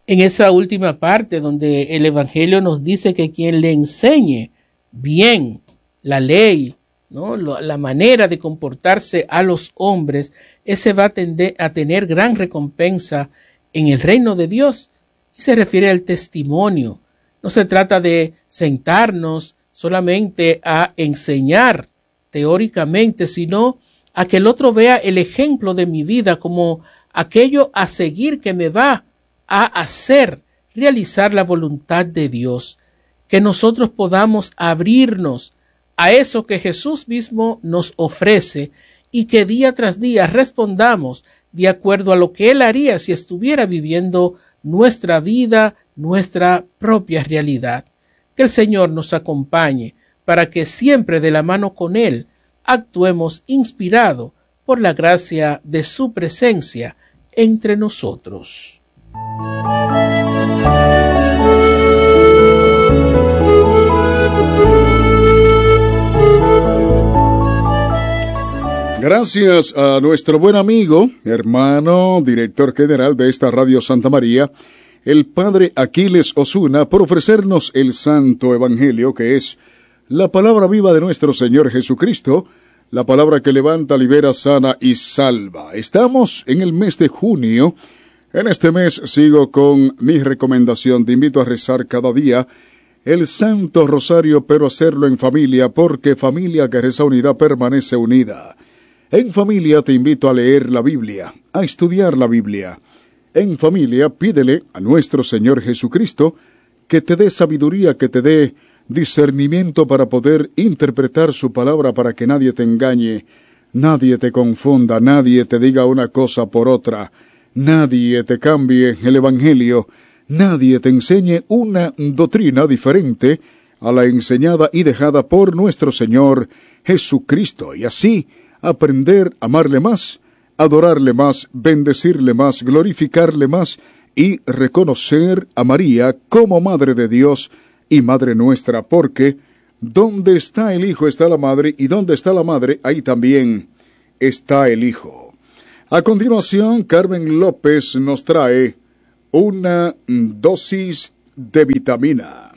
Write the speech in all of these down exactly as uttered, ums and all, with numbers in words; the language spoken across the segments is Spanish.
En esa última parte donde el Evangelio nos dice que quien le enseñe bien la ley, ¿no?, la manera de comportarse a los hombres, ese va a, tender a tener gran recompensa en el reino de Dios. Y se refiere al testimonio. No se trata de sentarnos solamente a enseñar teóricamente, sino a que el otro vea el ejemplo de mi vida como aquello a seguir que me va a hacer realizar la voluntad de Dios. Que nosotros podamos abrirnos a eso que Jesús mismo nos ofrece y que día tras día respondamos de acuerdo a lo que Él haría si estuviera viviendo nuestra vida, nuestra propia realidad. Que el Señor nos acompañe para que siempre de la mano con Él actuemos inspirado por la gracia de su presencia entre nosotros. Gracias a nuestro buen amigo, hermano, director general de esta Radio Santa María, el Padre Aquiles Osuna, por ofrecernos el Santo Evangelio, que es la palabra viva de nuestro Señor Jesucristo, la palabra que levanta, libera, sana y salva. Estamos en el mes de junio. En este mes sigo con mi recomendación. Te invito a rezar cada día el Santo Rosario, pero hacerlo en familia, porque familia que reza unida permanece unida. En familia te invito a leer la Biblia, a estudiar la Biblia. En familia pídele a nuestro Señor Jesucristo que te dé sabiduría, que te dé discernimiento para poder interpretar su palabra, para que nadie te engañe, nadie te confunda, nadie te diga una cosa por otra, nadie te cambie el Evangelio, nadie te enseñe una doctrina diferente a la enseñada y dejada por nuestro Señor Jesucristo, y así aprender a amarle más, adorarle más, bendecirle más, glorificarle más y reconocer a María como Madre de Dios y Madre nuestra, porque donde está el Hijo está la Madre, y donde está la Madre, ahí también está el Hijo. A continuación, Carmen López nos trae una dosis de vitamina.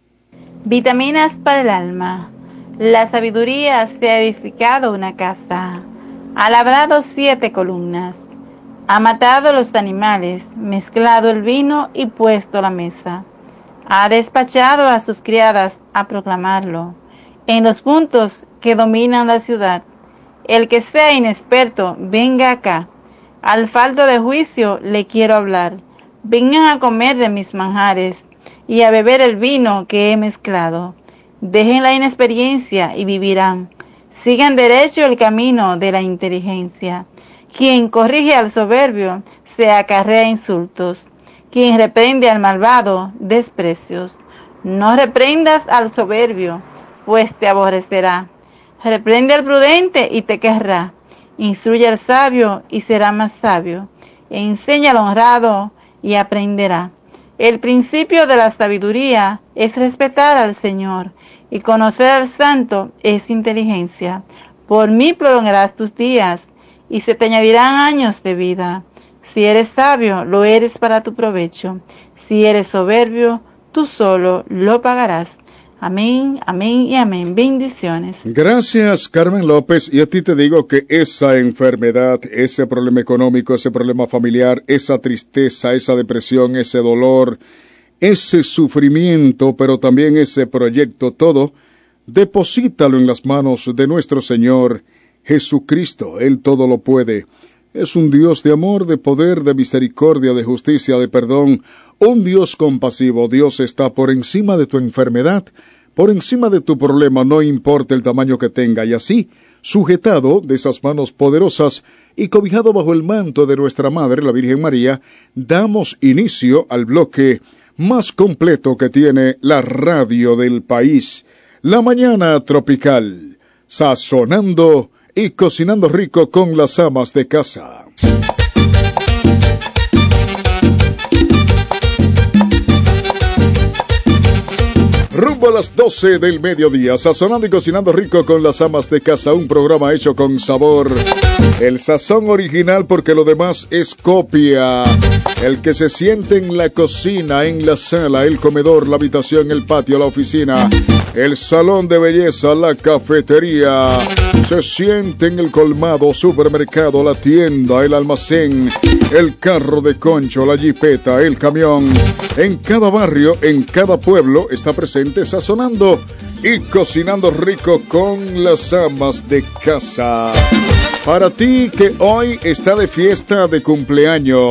Vitaminas para el alma. La sabiduría se ha edificado una casa, ha labrado siete columnas, ha matado los animales, mezclado el vino y puesto la mesa. Ha despachado a sus criadas a proclamarlo en los puntos que dominan la ciudad. El que sea inexperto, venga acá. Al falto de juicio le quiero hablar. Vengan a comer de mis manjares y a beber el vino que he mezclado. Dejen la inexperiencia y vivirán. Sigan derecho el camino de la inteligencia. Quien corrige al soberbio se acarrea insultos. Quien reprende al malvado, desprecios. No reprendas al soberbio, pues te aborrecerá. Reprende al prudente y te querrá. Instruye al sabio y será más sabio. Enseña al honrado y aprenderá. El principio de la sabiduría es respetar al Señor, y conocer al Santo es inteligencia. Por mí prolongarás tus días, y se te añadirán años de vida. Si eres sabio, lo eres para tu provecho. Si eres soberbio, tú solo lo pagarás. Amén, amén y amén. Bendiciones. Gracias, Carmen López. Y a ti te digo que esa enfermedad, ese problema económico, ese problema familiar, esa tristeza, esa depresión, ese dolor, ese sufrimiento, pero también ese proyecto, todo, deposítalo en las manos de nuestro Señor Jesucristo. Él todo lo puede. Es un Dios de amor, de poder, de misericordia, de justicia, de perdón. Un Dios compasivo. Dios está por encima de tu enfermedad, por encima de tu problema, no importa el tamaño que tenga. Y así, sujetado de esas manos poderosas y cobijado bajo el manto de nuestra Madre, la Virgen María, damos inicio al bloque más completo que tiene la radio del país. La mañana tropical, sazonando y cocinando rico con las amas de casa. Rumbo a las doce del mediodía, sazonando y cocinando rico con las amas de casa, un programa hecho con sabor. El sazón original, porque lo demás es copia. el que se siente en la cocina, en la sala, el comedor, la habitación, el patio, la oficina, el salón de belleza, la cafetería, se siente en el colmado, supermercado, la tienda, el almacén, el carro de concho, la jipeta, el camión. En cada barrio, en cada pueblo está presente sazonando y cocinando rico con las amas de casa. Para ti que hoy está de fiesta de cumpleaños,